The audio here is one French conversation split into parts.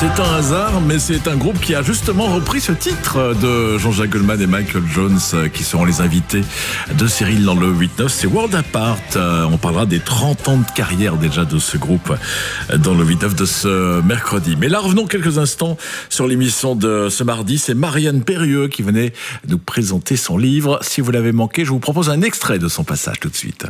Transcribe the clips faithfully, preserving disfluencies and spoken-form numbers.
C'est un hasard, mais c'est un groupe qui a justement repris ce titre de Jean-Jacques Goldman et Michael Jones qui seront les invités de Cyril dans le huit neuf. C'est World Apart. On parlera des trente ans de carrière déjà de ce groupe dans le huit neuf de ce mercredi. Mais là, revenons quelques instants sur l'émission de ce mardi. C'est Marianne Perrieux qui venait nous présenter son livre. Si vous l'avez manqué, je vous propose un extrait de son passage tout de suite.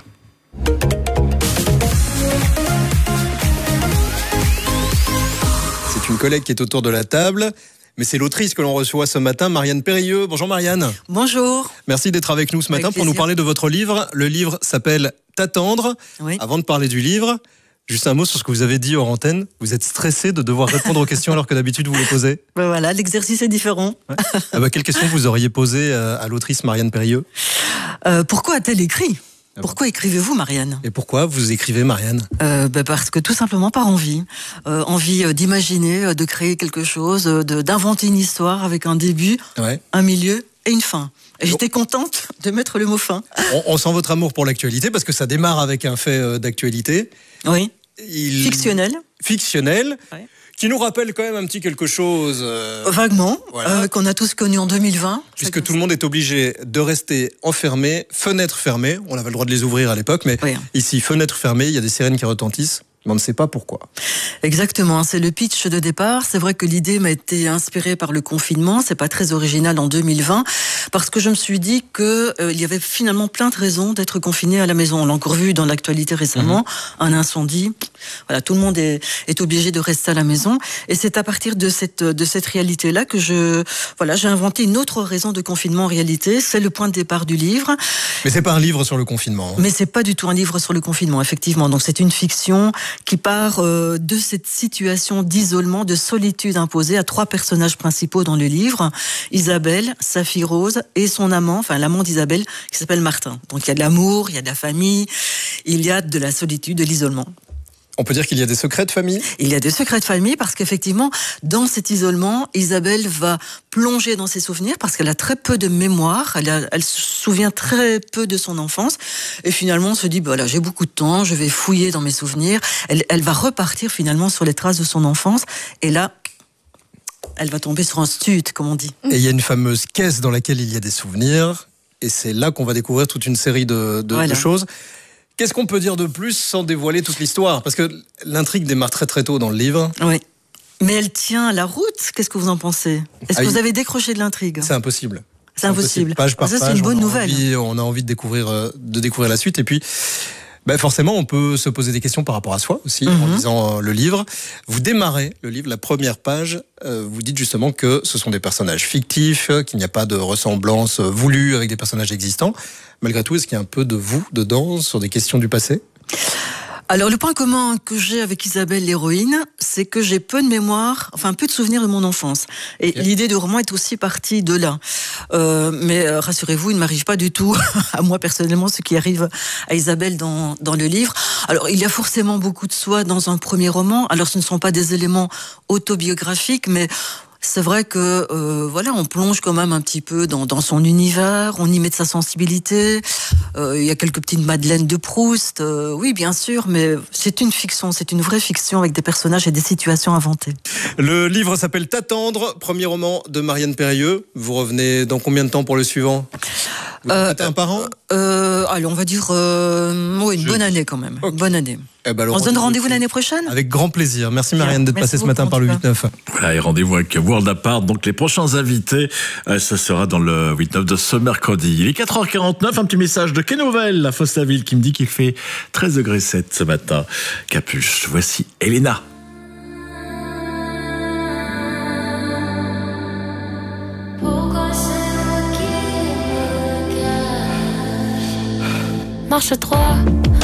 C'est une collègue qui est autour de la table, mais c'est l'autrice que l'on reçoit ce matin, Marianne Perrieux. Bonjour Marianne. Bonjour. Merci d'être avec nous ce matin Avec pour nous plaisir. parler de votre livre. Le livre s'appelle T'attendre. Oui. Avant de parler du livre, juste un mot sur ce que vous avez dit hors antenne. Vous êtes stressé de devoir répondre aux questions alors que d'habitude vous les posez. Ben voilà, l'exercice est différent. Ouais. Ah bah, quelle question vous auriez posée à l'autrice Marianne Perrieux? Euh, pourquoi a-t-elle écrit ? Pourquoi écrivez-vous, Marianne ? Et pourquoi vous écrivez, Marianne? euh, ben Parce que tout simplement par envie. Euh, envie d'imaginer, euh, de créer quelque chose, de, d'inventer une histoire avec un début, Ouais. un milieu et une fin. Et j'étais contente de mettre le mot fin. On, on sent votre amour pour l'actualité parce que ça démarre avec un fait euh, d'actualité. Oui. Il... Fictionnel. Fictionnel. Ouais. Qui nous rappelle quand même un petit quelque chose. Euh... Vaguement, Voilà. euh, qu'on a tous connu en deux mille vingt. Puisque tout le monde est obligé de rester enfermé, fenêtres fermées. On avait le droit de les ouvrir à l'époque, mais Oui. ici, fenêtres fermées, il y a des sirènes qui retentissent. Mais on ne sait pas pourquoi. Exactement, c'est le pitch de départ. C'est vrai que l'idée m'a été inspirée par le confinement. C'est pas très original en deux mille vingt, parce que je me suis dit que euh, il y avait finalement plein de raisons d'être confiné à la maison. On l'a encore vu dans l'actualité récemment, mmh. un incendie. Voilà, tout le monde est, est obligé de rester à la maison. Et c'est à partir de cette de cette réalité-là que je voilà, j'ai inventé une autre raison de confinement en réalité. C'est le point de départ du livre. Mais c'est pas un livre sur le confinement. Hein. Mais c'est pas du tout un livre sur le confinement, effectivement. Donc c'est une fiction qui part euh, de cette situation d'isolement, de solitude imposée à trois personnages principaux dans le livre. Isabelle, sa fille Rose et son amant, enfin l'amant d'Isabelle, qui s'appelle Martin. Donc il y a de l'amour, il y a de la famille, il y a de la solitude, de l'isolement. On peut dire qu'il y a des secrets de famille? Il y a des secrets de famille parce qu'effectivement, dans cet isolement, Isabelle va plonger dans ses souvenirs parce qu'elle a très peu de mémoire, elle, a, elle se souvient très peu de son enfance et finalement on se dit, bah, voilà, j'ai beaucoup de temps, je vais fouiller dans mes souvenirs. Elle, elle va repartir finalement sur les traces de son enfance et là, elle va tomber sur un stud, comme on dit. Et il y a une fameuse caisse dans laquelle il y a des souvenirs et c'est là qu'on va découvrir toute une série de, de, Voilà. de choses. Qu'est-ce qu'on peut dire de plus sans dévoiler toute l'histoire? Parce que l'intrigue démarre très très tôt dans le livre. Oui. Mais elle tient la route. Qu'est-ce que vous en pensez? Est-ce Ah, que vous il... avez décroché de l'intrigue? C'est impossible. C'est impossible. Page par ça, page, c'est une bonne on a nouvelle. Envie, on a envie de découvrir, euh, de découvrir la suite. Et puis, ben forcément, on peut se poser des questions par rapport à soi aussi, mm-hmm. en lisant euh, le livre. Vous démarrez le livre, la première page. Euh, vous dites justement que ce sont des personnages fictifs, qu'il n'y a pas de ressemblance voulue avec des personnages existants. Malgré tout, est-ce qu'il y a un peu de vous dedans sur des questions du passé? Alors, le point commun que j'ai avec Isabelle, l'héroïne, c'est que j'ai peu de mémoire, enfin peu de souvenirs de mon enfance. Et okay. l'idée du roman est aussi partie de là. Euh, mais euh, rassurez-vous, il ne m'arrive pas du tout, à moi personnellement, ce qui arrive à Isabelle dans, dans le livre. Alors, il y a forcément beaucoup de soi dans un premier roman. Alors, ce ne sont pas des éléments autobiographiques, mais... c'est vrai que euh, voilà, on plonge quand même un petit peu dans, dans son univers, on y met de sa sensibilité. Euh, il y a quelques petites Madeleines de Proust, euh, oui bien sûr, mais c'est une fiction, c'est une vraie fiction avec des personnages et des situations inventées. Le livre s'appelle T'attendre, premier roman de Marianne Perrieux. Vous revenez dans combien de temps pour le suivant? Vous euh, un par an euh, Allez, on va dire euh, oh, une Je... bonne année quand même. Okay. Une bonne année. Eh ben, on se donne rendez-vous l'année prochaine? Avec grand plaisir. Merci Marianne d'être passée ce matin par le huit neuf. Voilà, et rendez-vous avec World Apart. Donc les prochains invités, euh, ça sera dans le huit neuf de ce mercredi. Il est quatre heures quarante-neuf, un petit message de Kenovelle, la Fosse-la-Ville, qui me dit qu'il fait treize degrés sept ce matin. Capuche, voici Elena. Marche trois